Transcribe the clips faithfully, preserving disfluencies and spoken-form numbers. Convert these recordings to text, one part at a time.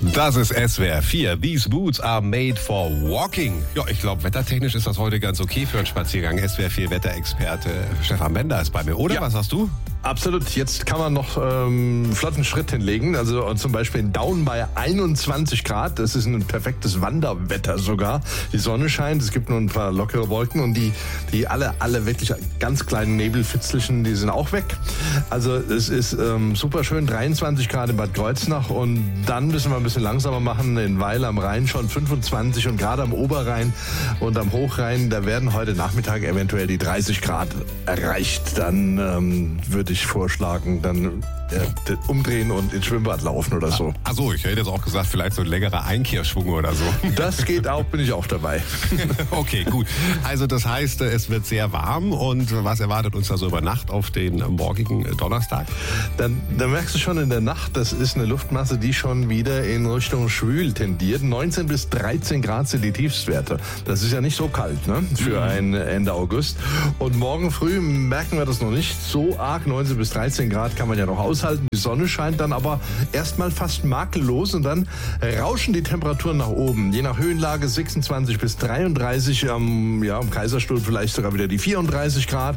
Das ist S W R vier. These boots are made for walking. Ja, ich glaube, wettertechnisch ist das heute ganz okay für einen Spaziergang. S W R vier Wetterexperte Stefan Bender ist bei mir, oder? Ja. Was sagst du? Absolut. Jetzt kann man noch ähm, flotten Schritt hinlegen. Also zum Beispiel in Daun bei einundzwanzig Grad. Das ist ein perfektes Wanderwetter sogar. Die Sonne scheint, es gibt nur ein paar lockere Wolken und die, die alle, alle wirklich ganz kleinen Nebelfitzelchen, die sind auch weg. Also es ist ähm, super schön. dreiundzwanzig Grad in Bad Kreuznach und dann müssen wir ein bisschen langsamer machen. In Weil am Rhein schon fünfundzwanzig und gerade am Oberrhein und am Hochrhein, da werden heute Nachmittag eventuell die dreißig Grad erreicht. Dann ähm, würde ich vorschlagen, dann äh, umdrehen und ins Schwimmbad laufen oder so. Achso, ich hätte jetzt auch gesagt, vielleicht so ein längerer Einkehrschwung oder so. Das geht auch, bin ich auch dabei. Okay, gut. Also das heißt, es wird sehr warm und was erwartet uns da so über Nacht auf den morgigen Donnerstag? Dann, dann merkst du schon in der Nacht, das ist eine Luftmasse, die schon wieder in Richtung schwül tendiert. neunzehn bis dreizehn Grad sind die Tiefstwerte. Das ist ja nicht so kalt, ne? Für ein Ende August. Und morgen früh merken wir das noch nicht so arg. neunzehn bis dreizehn Grad kann man ja noch aushalten. Die Sonne scheint dann aber erstmal fast makellos und dann rauschen die Temperaturen nach oben. Je nach Höhenlage sechsundzwanzig bis dreiunddreißig, am, ja, am Kaiserstuhl vielleicht sogar wieder die vierunddreißig Grad.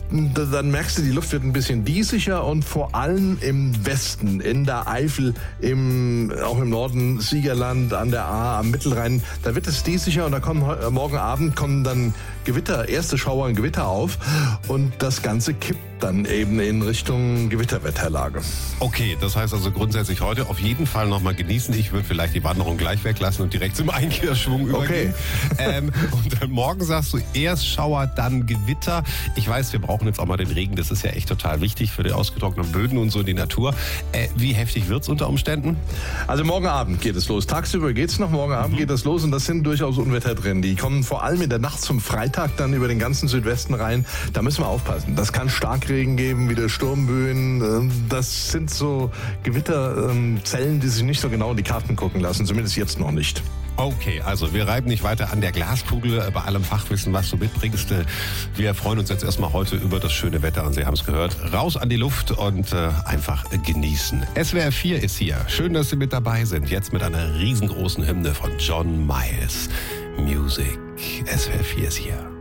Dann merkst du, die Luft wird ein bisschen diesiger und vor allem im Westen, in der Eifel, im, auch im Norden, Siegerland, an der Ahr, am Mittelrhein, da wird es diesiger und da kommen morgen Abend kommen dann Gewitter, erste Schauer und Gewitter auf und das Ganze kippt dann eben in Richtung Gewitterwetterlage. Okay, das heißt also grundsätzlich heute auf jeden Fall nochmal genießen. Ich würde vielleicht die Wanderung gleich weglassen und direkt zum Einkehrschwung übergehen. Okay. ähm, und dann morgen sagst du erst Schauer, dann Gewitter. Ich weiß, wir brauchen jetzt auch mal den Regen. Das ist ja echt total wichtig für die ausgetrockneten Böden und so die Natur. Äh, wie heftig wird's unter Umständen? Also morgen Abend geht es los. Tagsüber geht's noch, morgen Abend mhm. geht es los und das sind durchaus Unwetter drin. Die kommen vor allem in der Nacht zum Freitag dann über den ganzen Südwesten rein. Da müssen wir aufpassen. Das kann Starkregen geben, wieder Sturmböen. Das sind so Gewitterzellen, die sich nicht so genau in die Karten gucken lassen. Zumindest jetzt noch nicht. Okay, also wir reiben nicht weiter an der Glaskugel bei allem Fachwissen, was du mitbringst. Wir freuen uns jetzt erstmal heute über das schöne Wetter und Sie haben es gehört. Raus an die Luft und äh, einfach genießen. S W R vier ist hier. Schön, dass Sie mit dabei sind. Jetzt mit einer riesengroßen Hymne von John Miles. Music. S W R vier ist hier.